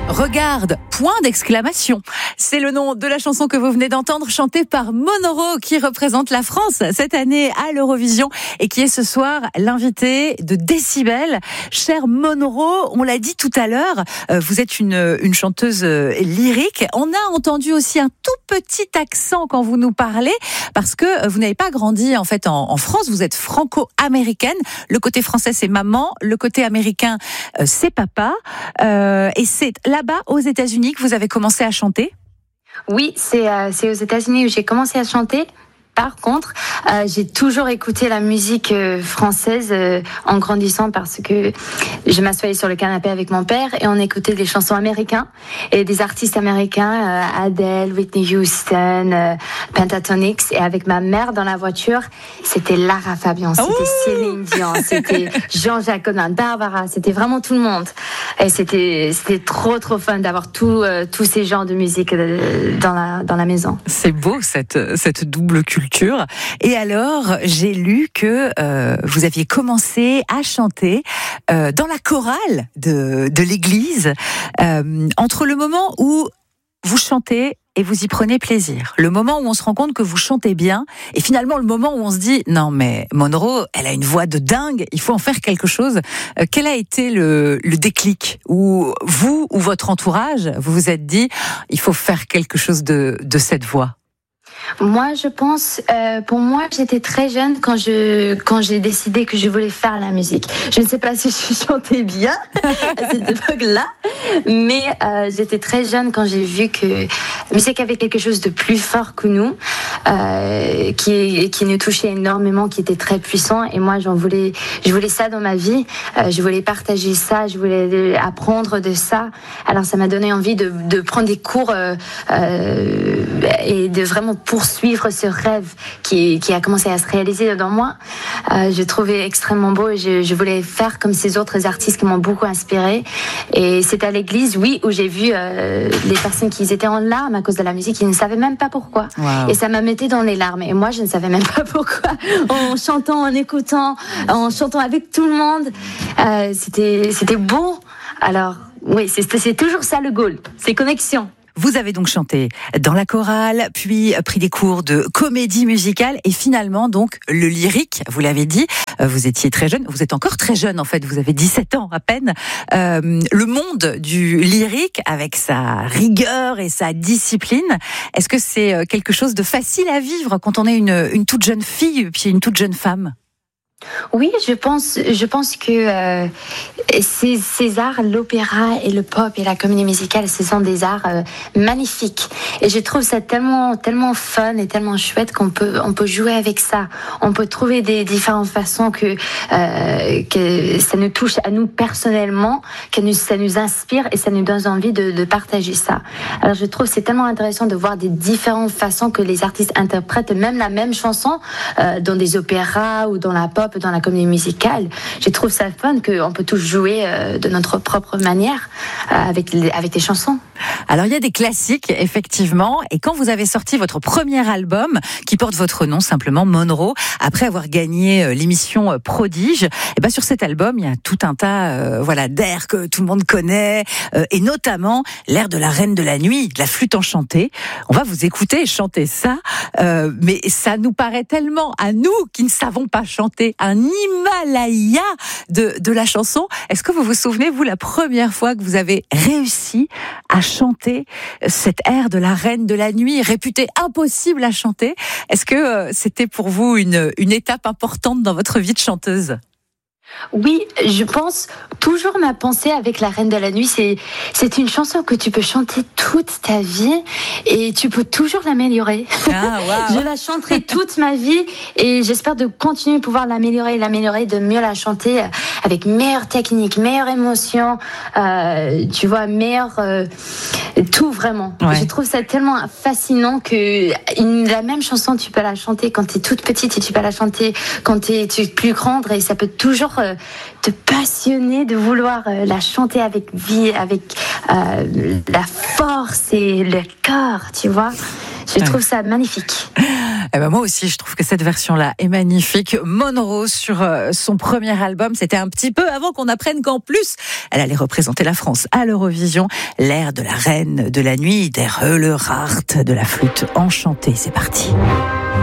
Regarde, point d'exclamation. C'est le nom de la chanson que vous venez d'entendre, chantée par Monoro, qui représente la France cette année à l'Eurovision et qui est ce soir l'invité de Décibel. Cher Monoro, on l'a dit tout à l'heure, vous êtes une chanteuse lyrique. On a entendu aussi un tout petit accent quand vous nous parlez, parce que vous n'avez pas grandi en fait en France, vous êtes franco-américaine. Le côté français c'est maman, le côté américain c'est papa, et c'est là-bas aux États-Unis que vous avez commencé à chanter? Oui, c'est aux États-Unis où j'ai commencé à chanter. Par contre, j'ai toujours écouté la musique française en grandissant, parce que je m'assoyais sur le canapé avec mon père et on écoutait des chansons américaines et des artistes américains, Adele, Whitney Houston, Pentatonix, et avec ma mère dans la voiture, c'était Lara Fabian, c'était Céline Dion, c'était Jean-Jacques Goldman, Barbara, c'était vraiment tout le monde. Et c'était trop fun d'avoir tous ces genres de musique dans la maison. C'est beau cette double culture. Et alors, j'ai lu que vous aviez commencé à chanter dans la chorale de l'église, entre le moment où vous chantez et vous y prenez plaisir, le moment où on se rend compte que vous chantez bien, et finalement le moment où on se dit non mais Monoro, elle a une voix de dingue, il faut en faire quelque chose. Quel a été le déclic où vous ou votre entourage vous vous êtes dit il faut faire quelque chose de cette voix? Moi, je pense, pour moi, j'étais très jeune quand j'ai décidé que je voulais faire la musique. Je ne sais pas si je chantais bien à cette époque-là, mais j'étais très jeune quand j'ai vu que la musique avait quelque chose de plus fort que nous, qui nous touchait énormément, qui était très puissant. Et moi, je voulais ça dans ma vie. Je voulais partager ça, je voulais apprendre de ça. Alors, ça m'a donné envie de prendre des cours et de vraiment poursuivre ce rêve qui a commencé à se réaliser dans moi. Je trouvais extrêmement beau et je voulais faire comme ces autres artistes qui m'ont beaucoup inspirée. Et c'est à l'église, oui, où j'ai vu les personnes qui étaient en larmes à cause de la musique, ils ne savaient même pas pourquoi. Wow. Et ça m'a mis dans les larmes. Et moi, je ne savais même pas pourquoi. En chantant, en écoutant, en chantant avec tout le monde, c'était beau. Alors, oui, c'est toujours ça le goal, c'est connexion. Vous avez donc chanté dans la chorale, puis pris des cours de comédie musicale et finalement donc le lyrique, vous l'avez dit, vous étiez très jeune, vous êtes encore très jeune en fait, vous avez 17 ans à peine. Le monde du lyrique avec sa rigueur et sa discipline, est-ce que c'est quelque chose de facile à vivre quand on est une toute jeune fille puis une toute jeune femme? Oui, je pense que ces arts, l'opéra et le pop et la comédie musicale, ce sont des arts magnifiques. Et je trouve ça tellement fun et tellement chouette qu'on peut jouer avec ça. On peut trouver des différentes façons que ça nous touche à nous personnellement, ça nous inspire et ça nous donne envie de partager ça. Alors je trouve que c'est tellement intéressant de voir des différentes façons que les artistes interprètent même la même chanson dans des opéras ou dans la pop, dans la comédie musicale. Je trouve ça fun qu'on peut tous jouer de notre propre manière avec les chansons. Alors il y a des classiques effectivement, et quand vous avez sorti votre premier album qui porte votre nom simplement, Monoro, après avoir gagné l'émission Prodige, et ben sur cet album il y a tout un tas d'airs que tout le monde connaît, et notamment l'air de la Reine de la Nuit, de la flûte enchantée. On va vous écouter chanter ça, mais ça nous paraît tellement à nous qui ne savons pas chanter un Himalaya de la chanson. Est-ce que vous vous souvenez, vous, la première fois que vous avez réussi à chanter cet air de la Reine de la Nuit, réputé impossible à chanter? Est-ce que c'était pour vous une étape importante dans votre vie de chanteuse? Oui, je pense toujours ma pensée avec la Reine de la Nuit, c'est une chanson que tu peux chanter toute ta vie et tu peux toujours l'améliorer. Ah, wow. Je la chanterai toute ma vie et j'espère de continuer à pouvoir l'améliorer, de mieux la chanter avec meilleure technique, meilleure émotion, tu vois, meilleure tout vraiment. Ouais. Je trouve ça tellement fascinant que la même chanson tu peux la chanter quand tu es toute petite et tu peux la chanter quand tu es plus grande, et ça peut toujours te passionner de vouloir la chanter avec vie, avec la force et le cœur, tu vois. Je trouve ça magnifique. Eh ben moi aussi, je trouve que cette version-là est magnifique. Monroe sur son premier album, c'était un petit peu avant qu'on apprenne qu'en plus, elle allait représenter la France à l'Eurovision. L'air de la reine de la nuit, der Hölle Rart, de la flûte enchantée. C'est parti.